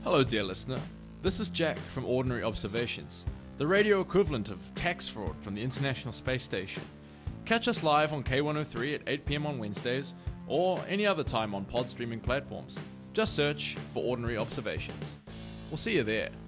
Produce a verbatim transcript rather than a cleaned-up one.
Hello, dear listener. This is Jack from Ordinary Observations, the radio equivalent of tax fraud from the International Space Station. Catch us live on K one oh three at eight p.m. on Wednesdays, or any other time on pod streaming platforms. Just search for Ordinary Observations. We'll see you there.